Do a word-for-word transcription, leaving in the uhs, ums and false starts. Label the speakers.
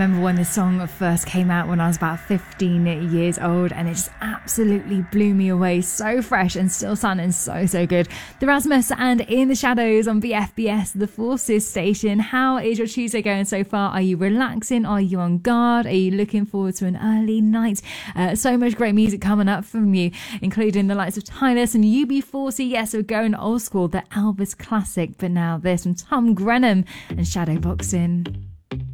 Speaker 1: remember when this song first came out when I was about fifteen years old, and it just absolutely blew me away. So fresh and still sounding so, so good. The Rasmus and In the Shadows on B F B S, the Forces station. How is your Tuesday going so far? Are you relaxing? Are you on guard? Are you looking forward to an early night? Uh, so much great music coming up from you, including the likes of Tylus and U B forty. Yes, we're going old school, the Elvis classic. But now this from Tom Grenham and Shadowboxing.